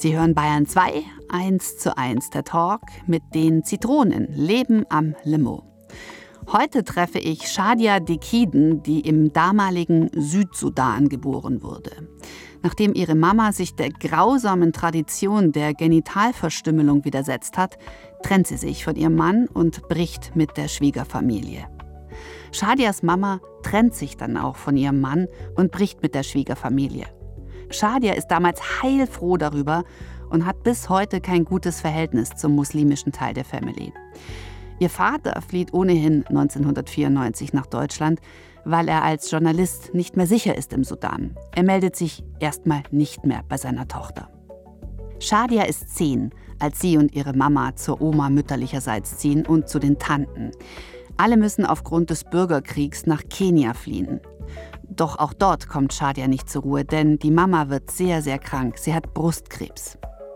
Sie hören Bayern 2, 1:1, der Talk mit den Zitronen, Leben am Limo. Heute treffe ich Shadia Dekiden, die im damaligen Südsudan geboren wurde. Nachdem ihre Mama sich der grausamen Tradition der Genitalverstümmelung widersetzt hat, trennt sie sich von ihrem Mann und bricht mit der Schwiegerfamilie. Shadias Mama trennt sich dann auch von ihrem Mann und bricht mit der Schwiegerfamilie. Shadia ist damals heilfroh darüber und hat bis heute kein gutes Verhältnis zum muslimischen Teil der Family. Ihr Vater flieht ohnehin 1994 nach Deutschland, weil er als Journalist nicht mehr sicher ist im Sudan. Er meldet sich erstmal nicht mehr bei seiner Tochter. Shadia ist 10, als sie und ihre Mama zur Oma mütterlicherseits ziehen und zu den Tanten. Alle müssen aufgrund des Bürgerkriegs nach Kenia fliehen. Doch auch dort kommt Shadia nicht zur Ruhe, denn die Mama wird sehr, sehr krank. Sie hat Brustkrebs.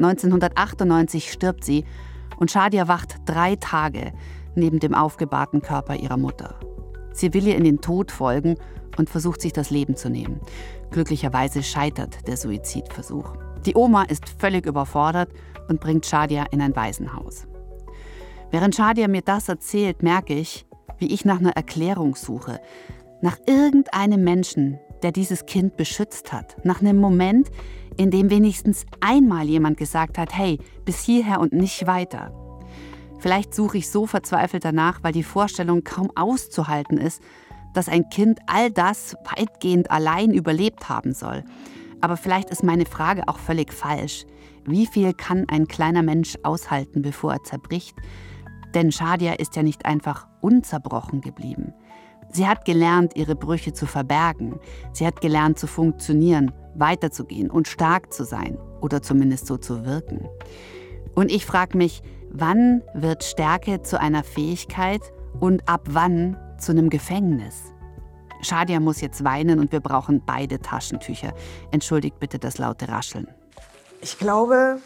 1998 stirbt sie und Shadia wacht 3 Tage neben dem aufgebahrten Körper ihrer Mutter. Sie will ihr in den Tod folgen und versucht, sich das Leben zu nehmen. Glücklicherweise scheitert der Suizidversuch. Die Oma ist völlig überfordert und bringt Shadia in ein Waisenhaus. Während Shadia mir das erzählt, merke ich, wie ich nach einer Erklärung suche. Nach irgendeinem Menschen, der dieses Kind beschützt hat. Nach einem Moment, in dem wenigstens einmal jemand gesagt hat, hey, bis hierher und nicht weiter. Vielleicht suche ich so verzweifelt danach, weil die Vorstellung kaum auszuhalten ist, dass ein Kind all das weitgehend allein überlebt haben soll. Aber vielleicht ist meine Frage auch völlig falsch. Wie viel kann ein kleiner Mensch aushalten, bevor er zerbricht? Denn Shadia ist ja nicht einfach unzerbrochen geblieben. Sie hat gelernt, ihre Brüche zu verbergen. Sie hat gelernt, zu funktionieren, weiterzugehen und stark zu sein oder zumindest so zu wirken. Und ich frage mich, wann wird Stärke zu einer Fähigkeit und ab wann zu einem Gefängnis? Shadia muss jetzt weinen und wir brauchen beide Taschentücher. Entschuldigt bitte das laute Rascheln. Ich glaube,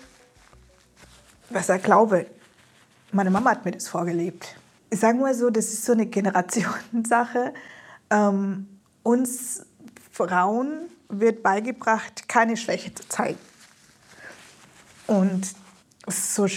meine Mama hat mir das vorgelebt. Ich sage mal so, das ist so eine Generationssache. Uns Frauen wird beigebracht, keine Schwäche zu zeigen. Und so